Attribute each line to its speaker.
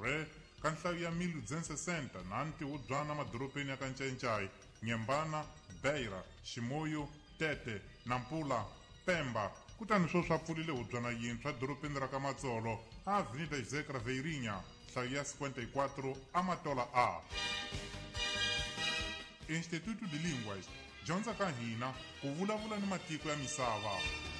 Speaker 1: Re kanhlayo ya 1060 na ntiwubyana madoropeni ya Kanchaichai, Nyembana, Beira, Shimoyo, Tete, Nampula, Pemba. Kutani swo swa pfulile wubyana yintshwa doropeni ra Kamatsolo, Avenida José Craveirinha, hlayo ya 54 Amatola A. Instituto de Línguas, dyondza ka hina ku vulavula ni matiko ya misava.